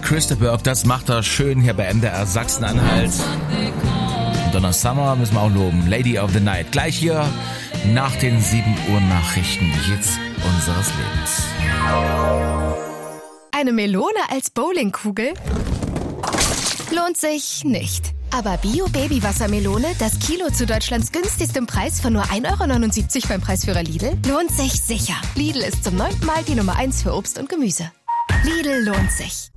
Chris de Burgh, das macht er schön hier bei MDR Sachsen-Anhalt. Und Donna Summer müssen wir auch loben. Lady of the Night. Gleich hier nach den 7 Uhr Nachrichten. Die Hits unseres Lebens. Eine Melone als Bowlingkugel? Lohnt sich nicht. Aber Bio-Baby-Wassermelone, das Kilo zu Deutschlands günstigstem Preis von nur 1,79 € beim Preisführer Lidl, lohnt sich sicher. Lidl ist zum 9. Mal die Nummer 1 für Obst und Gemüse. Lidl lohnt sich.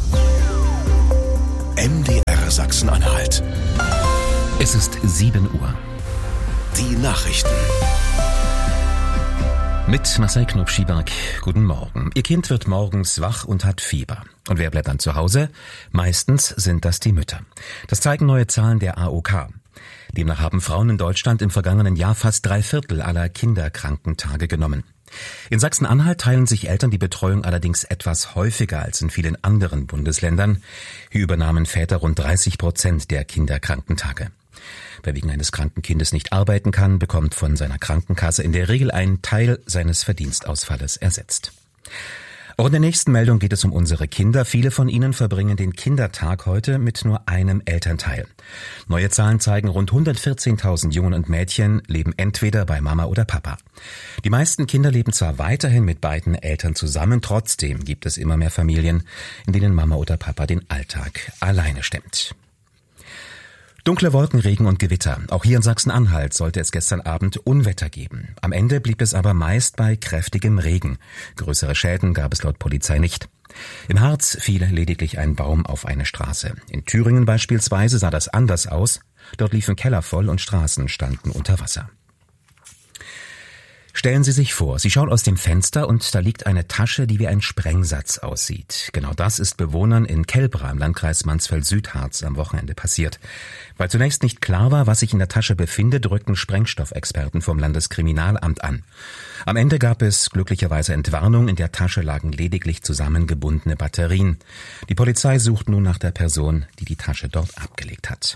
MDR Sachsen-Anhalt. Es ist 7 Uhr. Die Nachrichten. Mit Marcel Knopf-Schieberg, guten Morgen. Ihr Kind wird morgens wach und hat Fieber. Und wer bleibt dann zu Hause? Meistens sind das die Mütter. Das zeigen neue Zahlen der AOK. Demnach haben Frauen in Deutschland im vergangenen Jahr fast 3/4 aller Kinderkrankentage genommen. In Sachsen-Anhalt teilen sich Eltern die Betreuung allerdings etwas häufiger als in vielen anderen Bundesländern. Hier übernahmen Väter rund 30% der Kinderkrankentage. Wer wegen eines kranken Kindes nicht arbeiten kann, bekommt von seiner Krankenkasse in der Regel einen Teil seines Verdienstausfalles ersetzt. Auch in der nächsten Meldung geht es um unsere Kinder. Viele von ihnen verbringen den Kindertag heute mit nur einem Elternteil. Neue Zahlen zeigen, rund 114.000 Jungen und Mädchen leben entweder bei Mama oder Papa. Die meisten Kinder leben zwar weiterhin mit beiden Eltern zusammen, trotzdem gibt es immer mehr Familien, in denen Mama oder Papa den Alltag alleine stemmt. Dunkle Wolken, Regen und Gewitter. Auch hier in Sachsen-Anhalt sollte es gestern Abend Unwetter geben. Am Ende blieb es aber meist bei kräftigem Regen. Größere Schäden gab es laut Polizei nicht. Im Harz fiel lediglich ein Baum auf eine Straße. In Thüringen beispielsweise sah das anders aus. Dort liefen Keller voll und Straßen standen unter Wasser. Stellen Sie sich vor, Sie schauen aus dem Fenster und da liegt eine Tasche, die wie ein Sprengsatz aussieht. Genau das ist Bewohnern in Kelbra im Landkreis Mansfeld-Südharz am Wochenende passiert. Weil zunächst nicht klar war, was sich in der Tasche befindet, rückten Sprengstoffexperten vom Landeskriminalamt an. Am Ende gab es glücklicherweise Entwarnung. In der Tasche lagen lediglich zusammengebundene Batterien. Die Polizei sucht nun nach der Person, die die Tasche dort abgelegt hat.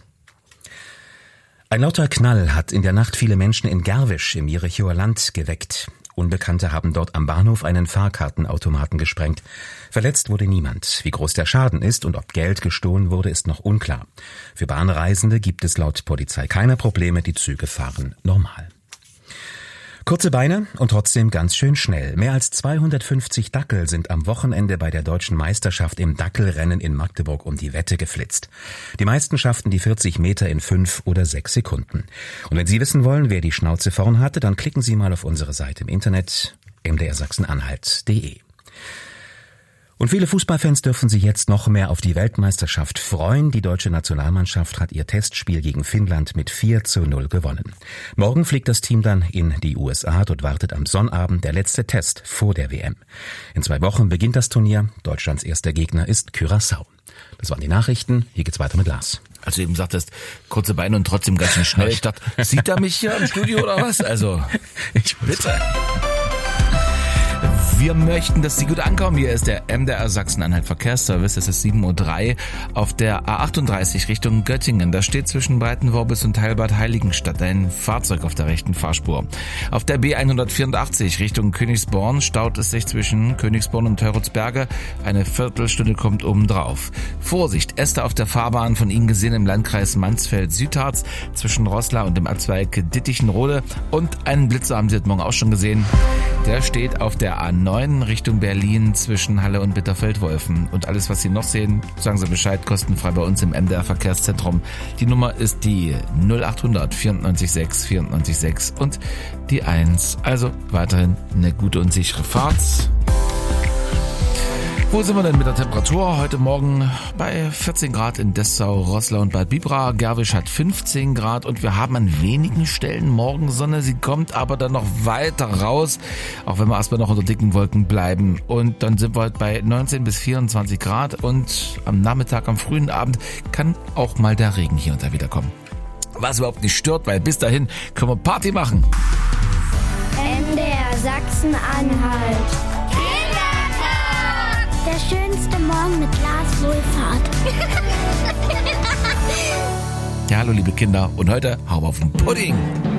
Ein lauter Knall hat in der Nacht viele Menschen in Gerwisch im Jerichoer Land geweckt. Unbekannte haben dort am Bahnhof einen Fahrkartenautomaten gesprengt. Verletzt wurde niemand. Wie groß der Schaden ist und ob Geld gestohlen wurde, ist noch unklar. Für Bahnreisende gibt es laut Polizei keine Probleme, die Züge fahren normal. Kurze Beine und trotzdem ganz schön schnell. Mehr als 250 Dackel sind am Wochenende bei der Deutschen Meisterschaft im Dackelrennen in Magdeburg um die Wette geflitzt. Die meisten schafften die 40 Meter in 5 oder 6 Sekunden. Und wenn Sie wissen wollen, wer die Schnauze vorn hatte, dann klicken Sie mal auf unsere Seite im Internet mdrsachsenanhalt.de. Und viele Fußballfans dürfen sich jetzt noch mehr auf die Weltmeisterschaft freuen. Die deutsche Nationalmannschaft hat ihr Testspiel gegen Finnland mit 4:0 gewonnen. Morgen fliegt das Team dann in die USA. Dort wartet am Sonnabend der letzte Test vor der WM. In 2 Wochen beginnt das Turnier. Deutschlands erster Gegner ist Curaçao. Das waren die Nachrichten. Hier geht's weiter mit Lars. Also eben sagtest, kurze Beine und trotzdem ganz schön schnell. Ich dachte, sieht er mich hier im Studio oder was? Also, bitte. Wir möchten, dass Sie gut ankommen. Hier ist der MDR Sachsen-Anhalt Verkehrsservice. Es ist 7:03 Uhr auf der A38 Richtung Göttingen. Da steht zwischen Breitenworbis und Heilbad Heiligenstadt ein Fahrzeug auf der rechten Fahrspur. Auf der B184 Richtung Königsborn staut es sich zwischen Königsborn und Teuritzberge. Eine Viertelstunde kommt obendrauf. Vorsicht, Äste auf der Fahrbahn, von Ihnen gesehen im Landkreis Mansfeld-Südharz zwischen Roßla und dem Abzweig Dittichenrode. Und einen Blitzer haben Sie heute Morgen auch schon gesehen. Der steht auf der A9 Richtung Berlin zwischen Halle und Bitterfeld-Wolfen. Und alles, was Sie noch sehen, sagen Sie Bescheid, kostenfrei bei uns im MDR Verkehrszentrum. Die Nummer ist die 0800 94 6 94 6 und die 1. Also weiterhin eine gute und sichere Fahrt. Wo sind wir denn mit der Temperatur? Heute Morgen bei 14 Grad in Dessau, Roßla und Bad Bibra. Gerwisch hat 15 Grad und wir haben an wenigen Stellen Morgensonne. Sie kommt aber dann noch weiter raus, auch wenn wir erstmal noch unter dicken Wolken bleiben. Und dann sind wir heute bei 19 bis 24 Grad und am Nachmittag, am frühen Abend kann auch mal der Regen hier und da wieder kommen. Was überhaupt nicht stört, weil bis dahin können wir Party machen. MDR Sachsen-Anhalt. Der schönste Morgen mit Lars Wohlfahrt. Ja, hallo liebe Kinder und heute hau auf den Pudding.